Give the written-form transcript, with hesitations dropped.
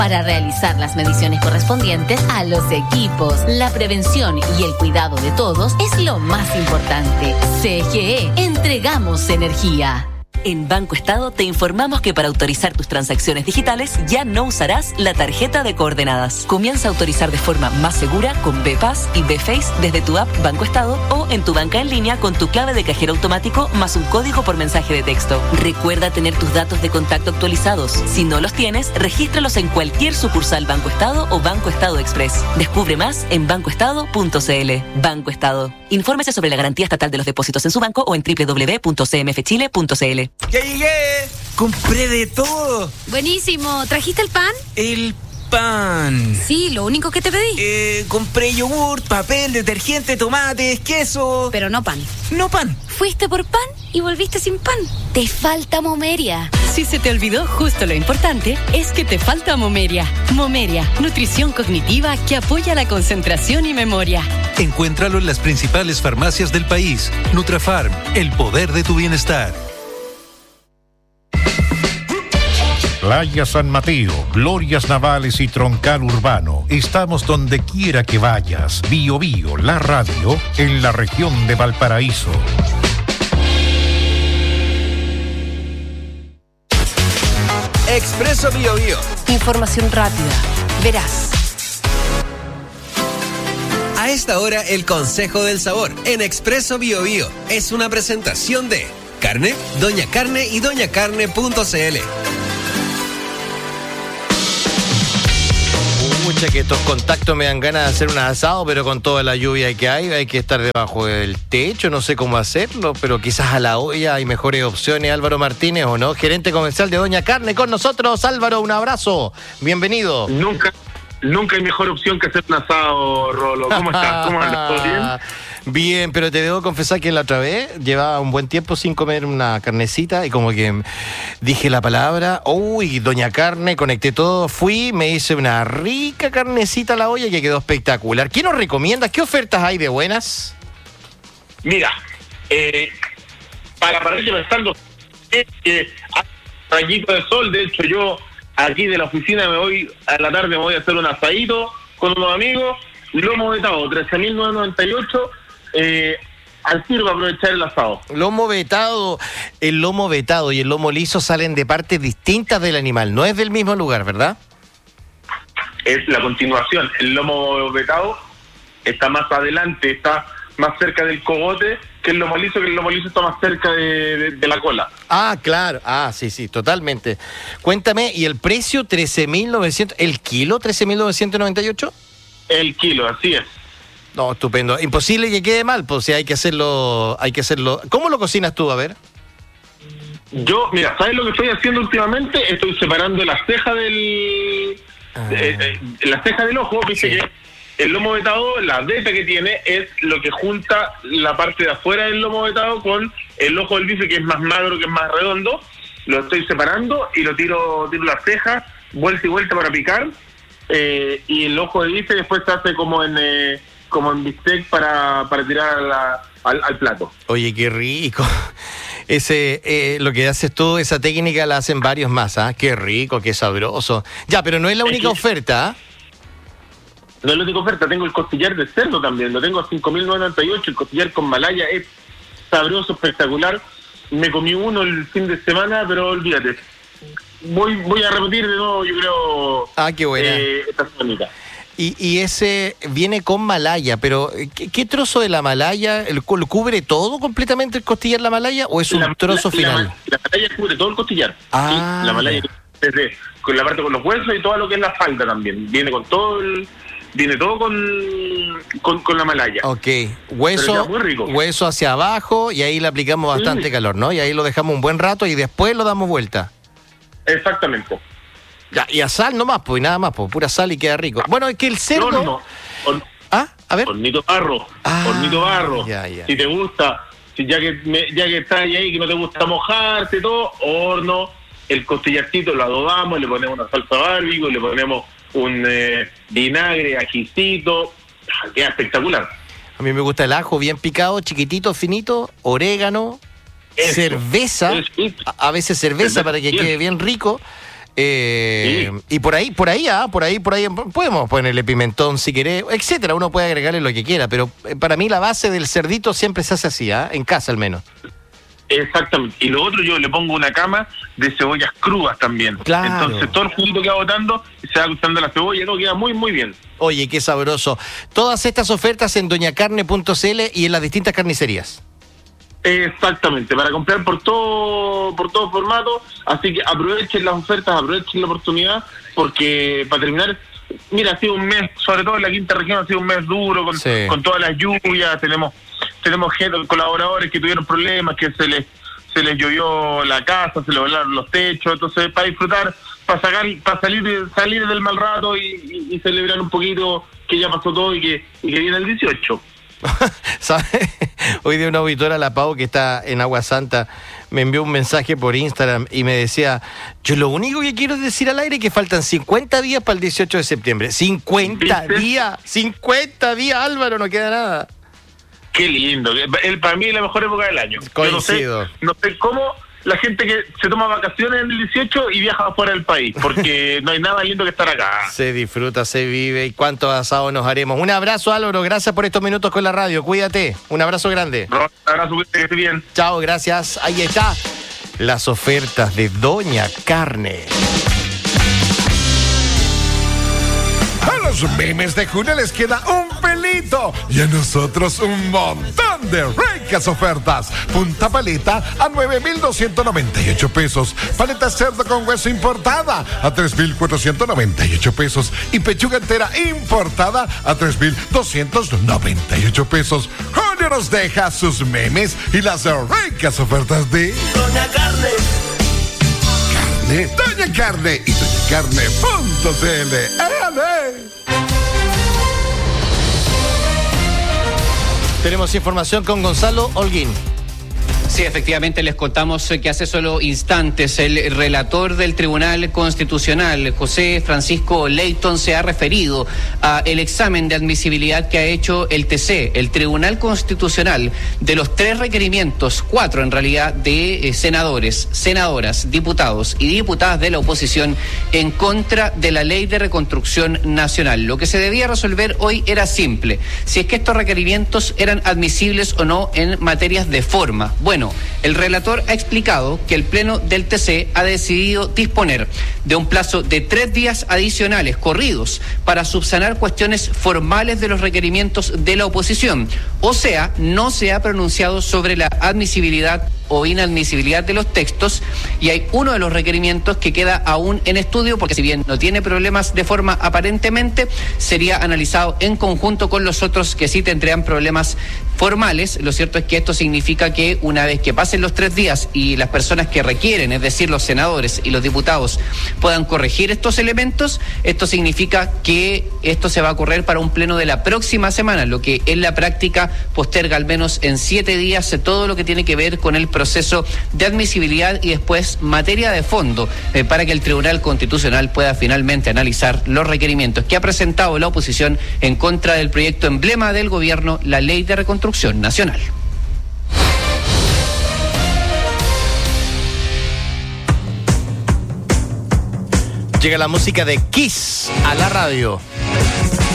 para realizar las mediciones correspondientes a los equipos. La prevención y el cuidado de todos es lo más importante. CGE, entregamos energía. En Banco Estado te informamos que para autorizar tus transacciones digitales ya no usarás la tarjeta de coordenadas. Comienza a autorizar de forma más segura con BPass y BFace desde tu app Banco Estado o en tu banca en línea con tu clave de cajero automático más un código por mensaje de texto. Recuerda tener tus datos de contacto actualizados. Si no los tienes, regístralos en cualquier sucursal Banco Estado o Banco Estado Express. Descubre más en bancoestado.cl. Banco Estado. Infórmese sobre la garantía estatal de los depósitos en su banco o en www.cmfchile.cl. ¡Ya llegué! ¡Compré de todo! Buenísimo. ¿Trajiste el pan? El pan. Sí, lo único que te pedí. Compré yogur, papel, detergente, tomates, queso. Pero no pan. No pan. Fuiste por pan y volviste sin pan. Te falta Momeria. Si se te olvidó justo lo importante, es que te falta Momeria. Momeria, nutrición cognitiva que apoya la concentración y memoria. Encuéntralo en las principales farmacias del país. Nutrafarm, el poder de tu bienestar. Playa San Mateo, Glorias Navales y Troncal Urbano. Estamos donde quiera que vayas. Bio Bio, la radio, en la región de Valparaíso. Expreso Bio Bio. Información rápida, veraz. A esta hora, el Consejo del Sabor en Expreso Bio Bio es una presentación de Carne, Doña Carne y doñacarne.cl. Mucha que estos contactos me dan ganas de hacer un asado, pero con toda la lluvia que hay que estar debajo del techo, no sé cómo hacerlo, pero quizás a la olla hay mejores opciones. Álvaro Martínez, ¿o no? Gerente comercial de Doña Carne con nosotros. Álvaro, un abrazo, bienvenido. Nunca hay mejor opción que hacer un asado, Rolo. ¿Cómo estás? ¿Cómo andas? ¿Todo bien? Bien, pero te debo confesar que la otra vez llevaba un buen tiempo sin comer una carnecita y como que dije la palabra, uy, Doña Carne, conecté todo, fui, me hice una rica carnecita a la olla que quedó espectacular. ¿Qué nos recomiendas? ¿Qué ofertas hay de buenas? Mira, para ir pensando, rayito de sol, de hecho yo aquí de la oficina a la tarde me voy a hacer un asadito con unos amigos, lomo vetado, 13.998, al tiro para aprovechar el asado. El lomo vetado y el lomo liso salen de partes distintas del animal, no es del mismo lugar, ¿verdad? Es la continuación. El lomo vetado está más adelante, está más cerca del cogote que el lomo liso está más cerca de la cola. Ah, claro. Ah, sí, totalmente. Cuéntame, ¿y el precio 13.900, el kilo 13.998? El kilo, así es. No, estupendo. Imposible que quede mal, pues si hay que hacerlo. ¿Cómo lo cocinas tú? A ver. Yo, mira, ¿sabes lo que estoy haciendo últimamente? Estoy separando la ceja la ceja del ojo, viste que el lomo vetado, la veta que tiene es lo que junta la parte de afuera del lomo vetado con el ojo del bife, que es más magro, que es más redondo. Lo estoy separando y lo tiro la ceja, vuelta y vuelta para picar. Y el ojo de bife después se hace como en bistec para tirar al plato. Oye, qué rico. Lo que haces tú, esa técnica la hacen varios más, ¿ah? Qué rico, qué sabroso. Ya, pero no es la única oferta, ¿ah? No es la única oferta, tengo el costillar de cerdo también, lo tengo a 5.998, el costillar con malaya es sabroso, espectacular. Me comí uno el fin de semana, pero olvídate. Voy a repetir de nuevo, yo creo. Ah, qué buena. Esta semanita. Y ese viene con malaya, pero ¿qué trozo de la malaya? ¿Lo cubre todo completamente el costillar la malaya o es un trozo final? La malaya cubre todo el costillar. Ah, sí, la malaya con la parte con los huesos y todo lo que es la falda también. Viene con todo con la malaya. Ok, hueso hacia abajo y ahí le aplicamos bastante calor, ¿no? Y ahí lo dejamos un buen rato y después lo damos vuelta. Exactamente. Ya, y a sal nomás, pues, y nada más, pues, pura sal y queda rico. Bueno, es que el cerdo... A ver. Hornito barro. Ya. Si te gusta, ya que estás ahí, que no te gusta mojarte todo, horno, el costillarcito lo adobamos, le ponemos una salsa barbecue, le ponemos un vinagre, ajicito, queda espectacular. A mí me gusta el ajo bien picado, chiquitito, finito, orégano, cerveza, a veces cerveza para que quede bien rico. Y por ahí podemos ponerle pimentón si querés, etcétera. Uno puede agregarle lo que quiera, pero para mí la base del cerdito siempre se hace así, en casa al menos. Exactamente. Y lo otro, yo le pongo una cama de cebollas crudas también. Claro. Entonces todo el juguito que va botando se va cruzando la cebolla, todo queda muy, muy bien. Oye, qué sabroso. Todas estas ofertas en doñacarne.cl y en las distintas carnicerías. Exactamente, para comprar por todo formato, así que aprovechen las ofertas, aprovechen la oportunidad, porque para terminar, mira, ha sido un mes, sobre todo en la quinta región, ha sido un mes duro con todas las lluvias, tenemos gente, colaboradores que tuvieron problemas, que se les llovió la casa, se les volaron los techos, entonces para disfrutar, para salir del mal rato y celebrar un poquito que ya pasó todo y que viene el 18. ¿Sabes? Hoy día una auditora, la Pau, que está en Agua Santa, me envió un mensaje por Instagram y me decía, yo lo único que quiero decir al aire es que faltan 50 días para el 18 de septiembre. 50 días, Álvaro, no queda nada. Qué lindo, para mí es la mejor época del año. Coincido. No sé cómo la gente que se toma vacaciones en el 18 y viaja afuera del país, porque no hay nada lindo que estar acá. Se disfruta, se vive, y cuántos asados nos haremos. Un abrazo, Álvaro, gracias por estos minutos con la radio, cuídate, un abrazo grande. Un abrazo, que esté bien. Chao, gracias, ahí está, las ofertas de Doña Carne. A los memes de junio les queda un pelito y a nosotros un montón de ricas ofertas. Punta paleta a 9,298 pesos. Paleta cerdo con hueso importada a 3,498 pesos. Y pechuga entera importada a 3,298 pesos. Julio nos deja sus memes y las ricas ofertas de Doña Carne. Doña Carne y doñacarne.cl. Tenemos información con Gonzalo Holguín. Sí, efectivamente les contamos que hace solo instantes el relator del Tribunal Constitucional, José Francisco Leyton, se ha referido a el examen de admisibilidad que ha hecho el TC, el Tribunal Constitucional, de los 3 requerimientos, 4 en realidad, de senadores, senadoras, diputados y diputadas de la oposición en contra de la Ley de Reconstrucción Nacional. Lo que se debía resolver hoy era simple, si es que estos requerimientos eran admisibles o no en materias de forma. Bueno, el relator ha explicado que el Pleno del TC ha decidido disponer de un plazo de 3 días adicionales corridos para subsanar cuestiones formales de los requerimientos de la oposición. O sea, no se ha pronunciado sobre la admisibilidad o inadmisibilidad de los textos, y hay uno de los requerimientos que queda aún en estudio, porque si bien no tiene problemas de forma aparentemente, sería analizado en conjunto con los otros que sí tendrían problemas formales. Lo cierto es que esto significa que una vez que pasen los 3 días y las personas que requieren, es decir, los senadores y los diputados, puedan corregir estos elementos, esto significa que esto se va a correr para un pleno de la próxima semana, lo que en la práctica posterga al menos en 7 días todo lo que tiene que ver con el proceso de admisibilidad y después materia de fondo, para que el Tribunal Constitucional pueda finalmente analizar los requerimientos que ha presentado la oposición en contra del proyecto emblema del gobierno, la Ley de Reconstrucción Nacional. Llega la música de Kiss a la radio.